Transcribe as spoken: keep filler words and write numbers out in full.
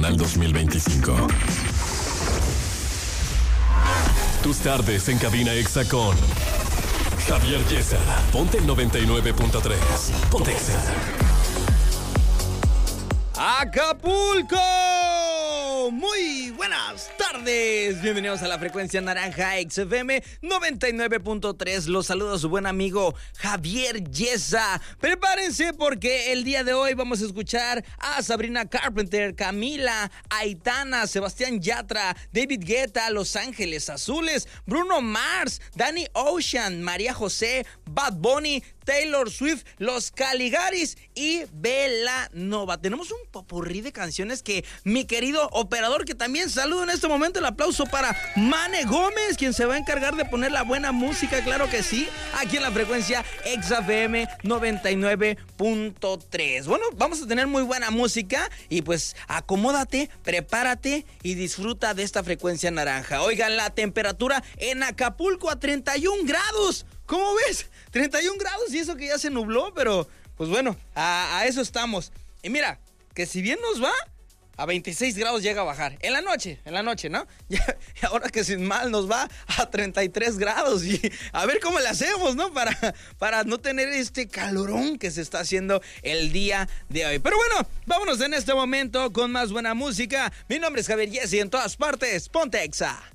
Nacional dos mil veinticinco. Tus tardes en cabina Exa con Javier Yesa. Ponte el noventa y nueve punto tres. Ponte Exa. ¡Acapulco! Muy buenas tardes. Bienvenidos a la frecuencia naranja X F M noventa y nueve punto tres. Los saluda su buen amigo Javier Yesa. Prepárense porque el día de hoy vamos a escuchar a Sabrina Carpenter, Camila, Aitana, Sebastián Yatra, David Guetta, Los Ángeles Azules, Bruno Mars, Danny Ocean, María José, Bad Bunny, Taylor Swift, Los Caligaris y Belanova. Tenemos un popurrí de canciones que mi querido operador, que también saludo en este momento, el aplauso para Mane Gómez, quien se va a encargar de poner la buena música, claro que sí, aquí en la frecuencia X F M noventa y nueve punto tres. Bueno, vamos a tener muy buena música y pues acomódate, prepárate y disfruta de esta frecuencia naranja. Oigan, la temperatura en Acapulco a treinta y un grados. ¿Cómo ves? treinta y un grados y eso que ya se nubló, pero pues bueno, a, a eso estamos. Y mira, que si bien nos va, a veintiséis grados llega a bajar. En la noche, en la noche, ¿no? Y ahora que sin mal nos va a treinta y tres grados. Y a ver cómo le hacemos, ¿no? Para, para no tener este calorón que se está haciendo el día de hoy. Pero bueno, vámonos en este momento con más buena música. Mi nombre es Javier Yesa y en todas partes, ponte Exa.